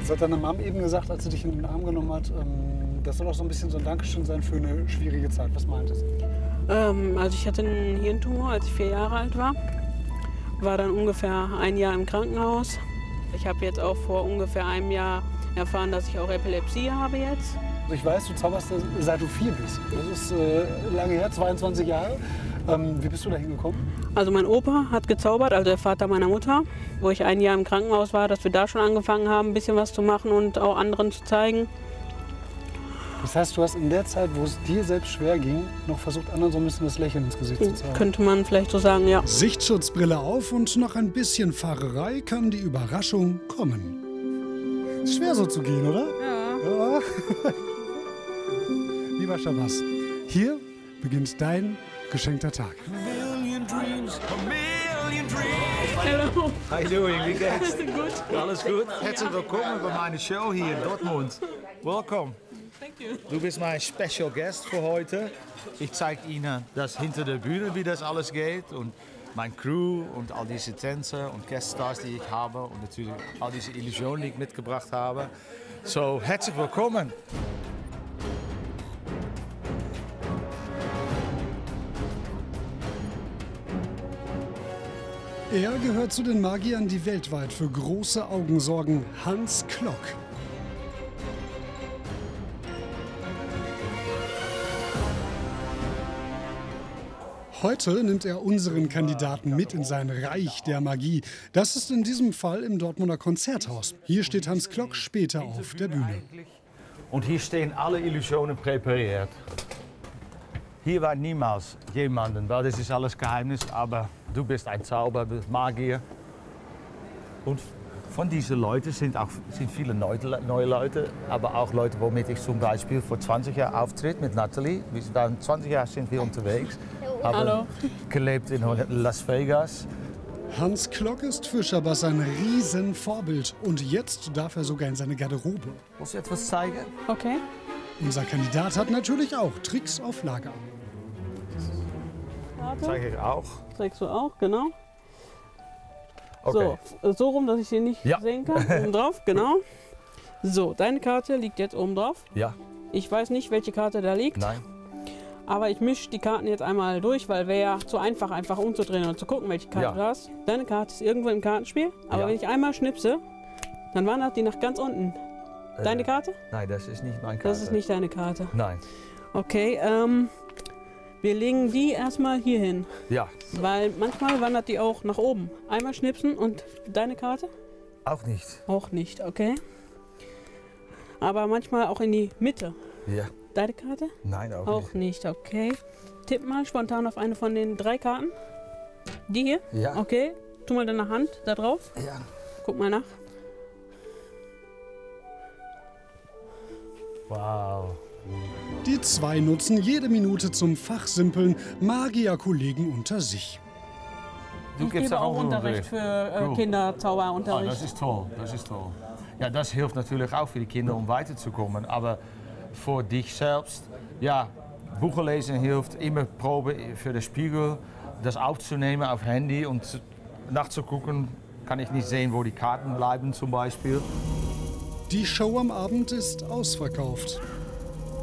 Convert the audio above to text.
Das hat deine Mom eben gesagt, als sie dich in den Arm genommen hat. Das soll auch so ein bisschen so ein Dankeschön sein für eine schwierige Zeit. Was meintest du? Also ich hatte einen Hirntumor, als ich 4 Jahre alt war. War dann ungefähr 1 Jahr im Krankenhaus. Ich habe jetzt auch vor ungefähr einem Jahr erfahren, dass ich auch Epilepsie habe jetzt. Also ich weiß, du zauberst seit du 4 bist. Das ist lange her, 22 Jahre. Wie bist du da hingekommen? Also mein Opa hat gezaubert, also der Vater meiner Mutter, wo ich 1 Jahr im Krankenhaus war, dass wir da schon angefangen haben, ein bisschen was zu machen und auch anderen zu zeigen. Das heißt, du hast in der Zeit, wo es dir selbst schwer ging, noch versucht, anderen so ein bisschen das Lächeln ins Gesicht zu zeigen. Könnte man vielleicht so sagen, ja. Sichtschutzbrille auf und noch ein bisschen Fahrerei kann die Überraschung kommen. Ist schwer so zu gehen, oder? Ja. Ja. Lieber Shabazz, hier beginnt dein geschenkter Tag. Hallo. How you doing? Wie geht's? Gut. Alles gut? Herzlich willkommen bei meiner Show hier in Dortmund. Welcome. Thank you. Du bist mein Special Guest für heute. Ich zeige Ihnen das hinter der Bühne, wie das alles geht und mein Crew und all diese Tänzer und Gueststars, die ich habe und natürlich all diese Illusionen, die ich mitgebracht habe. So, herzlich willkommen. Er gehört zu den Magiern, die weltweit für große Augen sorgen. Hans Klok. Heute nimmt er unseren Kandidaten mit in sein Reich der Magie. Das ist in diesem Fall im Dortmunder Konzerthaus. Hier steht Hans Klok später auf der Bühne. Und hier stehen alle Illusionen präpariert. Hier war niemals jemanden, weil das ist alles Geheimnis, aber du bist ein Zauberer, du bist Magier. Und von diesen Leuten sind viele neue Leute, aber auch Leute, womit ich zum Beispiel vor 20 Jahren auftritt mit Natalie. Wir sind dann 20 Jahre sind wir unterwegs, haben gelebt in Las Vegas. Hans Klok ist für Shabazz ein Riesenvorbild. Und jetzt darf er sogar in seine Garderobe. Muss ich etwas zeigen? Okay. Unser Kandidat hat natürlich auch Tricks auf Lager. Zeige ich auch. Zeigst du auch, genau. Okay. So rum, dass ich sie nicht sehen kann. Oben drauf, genau. So, deine Karte liegt jetzt oben drauf. Ja. Ich weiß nicht, welche Karte da liegt. Nein. Aber ich mische die Karten jetzt einmal durch, weil wäre ja zu einfach umzudrehen und zu gucken, welche Karte du hast. Deine Karte ist irgendwo im Kartenspiel, aber wenn ich einmal schnipse, dann wandert die nach ganz unten. Deine Karte? Nein, das ist nicht meine Karte. Das ist nicht deine Karte. Nein. Okay, wir legen die erstmal hier hin. Ja. Weil manchmal wandert die auch nach oben. Einmal schnipsen und deine Karte? Auch nicht. Auch nicht, okay. Aber manchmal auch in die Mitte. Ja. Deine Karte? Nein, auch Auch nicht, okay. Tipp mal spontan auf eine von den 3 Karten. Die hier? Ja. Okay. Tu mal deine Hand da drauf. Ja. Guck mal nach. Wow. Die zwei nutzen jede Minute zum Fachsimpeln, Magierkollegen unter sich. Du Ich gebe auch Unterricht für Kinder, Zauberunterricht. Das ist toll, das ist toll. Ja, das hilft natürlich auch für die Kinder, um weiterzukommen. Aber für dich selbst, ja, Bücher lesen hilft, immer Probe für den Spiegel, das aufzunehmen auf Handy und nachzugucken, kann ich nicht sehen, wo die Karten bleiben zum Beispiel. Die Show am Abend ist ausverkauft.